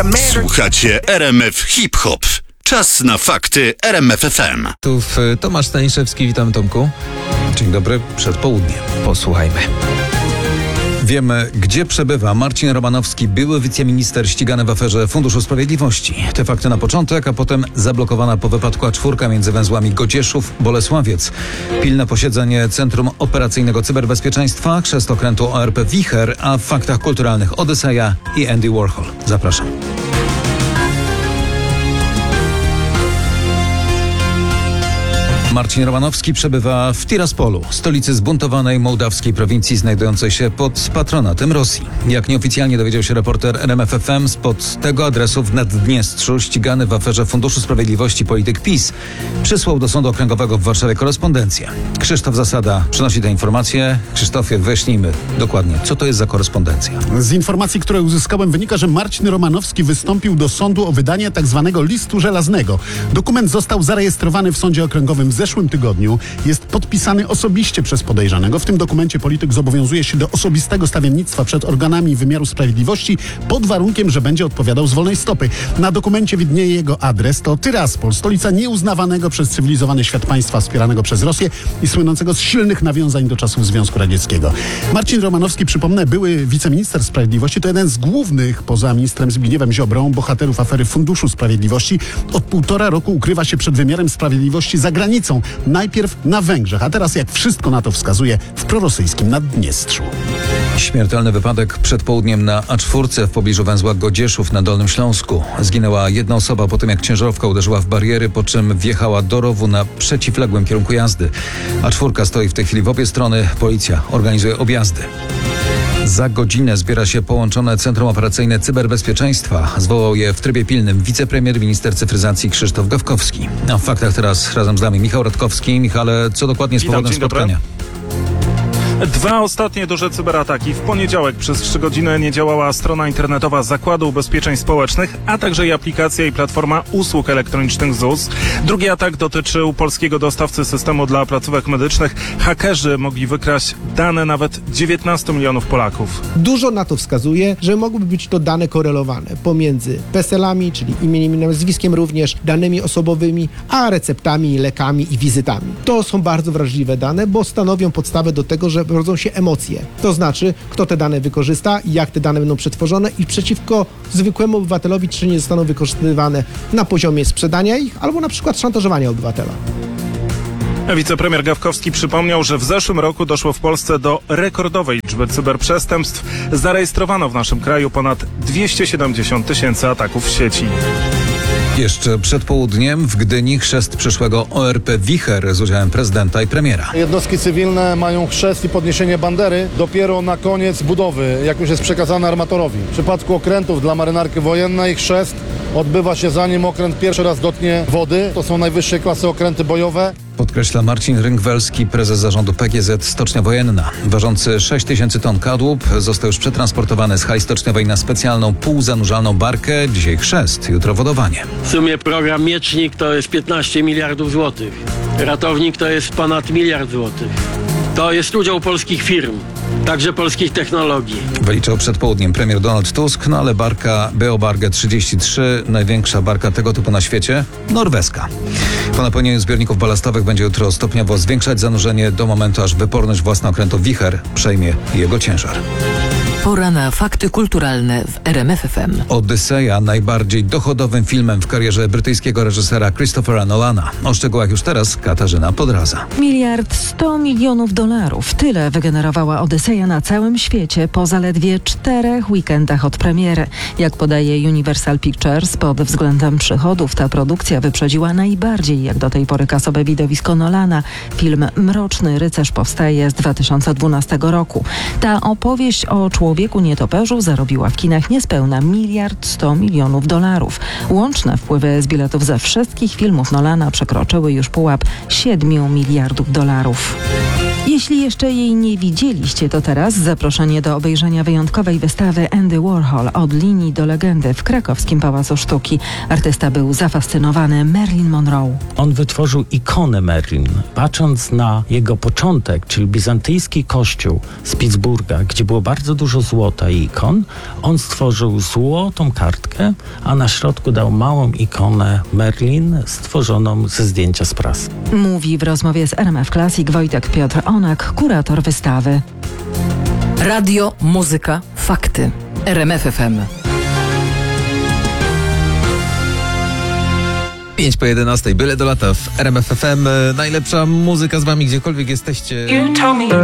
Słuchacie RMF Hip Hop. Czas na fakty RMF FM. Tu Tomasz Staniszewski, witam Tomku. Dzień dobry, przed południem. Posłuchajmy. Wiemy, gdzie przebywa Marcin Romanowski, były wiceminister ścigany w aferze Funduszu Sprawiedliwości. Te fakty na początek, a potem zablokowana po wypadku A4 między węzłami Godzieszów-Bolesławiec. Pilne posiedzenie Centrum Operacyjnego Cyberbezpieczeństwa, chrzest okrętu ORP Wicher, a w faktach kulturalnych Odyseja i Andy Warhol. Zapraszam. Marcin Romanowski przebywa w Tiraspolu, stolicy zbuntowanej mołdawskiej prowincji znajdującej się pod patronatem Rosji. Jak nieoficjalnie dowiedział się reporter RMF FM, spod tego adresu w Naddniestrzu ścigany w aferze Funduszu Sprawiedliwości polityk PiS przysłał do Sądu Okręgowego w Warszawie korespondencję. Krzysztof Zasada przynosi te informacje. Krzysztofie, wyjaśnijmy dokładnie, co to jest za korespondencja. Z informacji, które uzyskałem, wynika, że Marcin Romanowski wystąpił do sądu o wydanie tzw. listu żelaznego. Dokument został zarejestrowany w Sądzie Okręgowym w zeszłym tygodniu. Jest podpisany osobiście przez podejrzanego. W tym dokumencie polityk zobowiązuje się do osobistego stawiennictwa przed organami wymiaru sprawiedliwości pod warunkiem, że będzie odpowiadał z wolnej stopy. Na dokumencie widnieje jego adres. To Tyraspol, stolica nieuznawanego przez cywilizowany świat państwa wspieranego przez Rosję i słynącego z silnych nawiązań do czasów Związku Radzieckiego. Marcin Romanowski, przypomnę, były wiceminister sprawiedliwości, to jeden z głównych, poza ministrem Zbigniewem Ziobrą, bohaterów afery Funduszu Sprawiedliwości. Od 1,5 roku ukrywa się przed wymiarem sprawiedliwości za granicą. Najpierw na Węgrzech, a teraz, jak wszystko na to wskazuje, w prorosyjskim Naddniestrzu. Śmiertelny wypadek przed południem na A4 w pobliżu węzła Godzieszów na Dolnym Śląsku. Zginęła jedna osoba po tym, jak ciężarówka uderzyła w bariery, po czym wjechała do rowu na przeciwległym kierunku jazdy. A4 stoi w tej chwili w obie strony. Policja organizuje objazdy. Za godzinę zbiera się połączone Centrum Operacyjne Cyberbezpieczeństwa. Zwołał je w trybie pilnym wicepremier, minister cyfryzacji Krzysztof Gawkowski. A w faktach teraz razem z nami Michał Radkowski. Michale, co dokładnie z powodem spotkania? Dwa ostatnie duże cyberataki. W poniedziałek przez 3 godziny nie działała strona internetowa Zakładu Ubezpieczeń Społecznych, a także i aplikacja i platforma usług elektronicznych ZUS. Drugi atak dotyczył polskiego dostawcy systemu dla placówek medycznych. Hakerzy mogli wykraść dane nawet 19 milionów Polaków. Dużo na to wskazuje, że mogłyby być to dane korelowane pomiędzy PESEL-ami, czyli imieniem i nazwiskiem również, danymi osobowymi, a receptami, lekami i wizytami. To są bardzo wrażliwe dane, bo stanowią podstawę do tego, że rodzą się emocje. To znaczy, kto te dane wykorzysta, jak te dane będą przetworzone i przeciwko zwykłemu obywatelowi, czy nie zostaną wykorzystywane na poziomie sprzedania ich, albo na przykład szantażowania obywatela. Wicepremier Gawkowski przypomniał, że w zeszłym roku doszło w Polsce do rekordowej liczby cyberprzestępstw. Zarejestrowano w naszym kraju ponad 270 000 ataków w sieci. Jeszcze przed południem w Gdyni chrzest przyszłego ORP Wicher z udziałem prezydenta i premiera. Jednostki cywilne mają chrzest i podniesienie bandery dopiero na koniec budowy, jak już jest przekazane armatorowi. W przypadku okrętów dla marynarki wojennej chrzest odbywa się, zanim okręt pierwszy raz dotknie wody. To są najwyższej klasy okręty bojowe. Podkreśla Marcin Rynkwelski, prezes zarządu PGZ Stocznia Wojenna. Ważący 6000 ton kadłub został już przetransportowany z hali stoczniowej na specjalną półzanurzalną barkę. Dzisiaj chrzest, jutro wodowanie. W sumie program Miecznik to jest 15 miliardów złotych. Ratownik to jest ponad 1 miliard złotych. To jest udział polskich firm, także polskich technologii. Wyliczał przed południem premier Donald Tusk, no ale barka Beobarge 33, największa barka tego typu na świecie, norweska. Po napełnieniu zbiorników balastowych będzie jutro stopniowo zwiększać zanurzenie do momentu, aż wyporność własna okrętu Wicher przejmie jego ciężar. Pora na fakty kulturalne w RMF FM. Odyseja, najbardziej dochodowym filmem w karierze brytyjskiego reżysera Christophera Nolana. O szczegółach już teraz Katarzyna Podraza. 1,1 miliarda. Tyle wygenerowała Odyseja na całym świecie po zaledwie 4 weekendach od premiery. Jak podaje Universal Pictures, pod względem przychodów ta produkcja wyprzedziła najbardziej jak do tej pory kasowe widowisko Nolana. Film Mroczny Rycerz powstaje z 2012 roku. Ta opowieść o człowieku nietoperzu zarobiła w kinach niespełna $1,1 miliarda. Łączne wpływy z biletów ze wszystkich filmów Nolana przekroczyły już pułap $7 miliardów. Jeśli jeszcze jej nie widzieliście, to teraz zaproszenie do obejrzenia wyjątkowej wystawy Andy Warhol od linii do legendy w krakowskim Pałacu Sztuki. Artysta był zafascynowany Marilyn Monroe. On wytworzył ikonę Marilyn. Patrząc na jego początek, czyli bizantyjski kościół z Pittsburgha, gdzie było bardzo dużo złota i ikon, on stworzył złotą kartkę, a na środku dał małą ikonę Marilyn stworzoną ze zdjęcia z prasy. Mówi w rozmowie z RMF Classic Wojtek Piotr Onak, kurator wystawy. Radio, muzyka, fakty. RMF FM. 5 po 11, byle do lata w RMF FM. Najlepsza muzyka z wami, gdziekolwiek jesteście.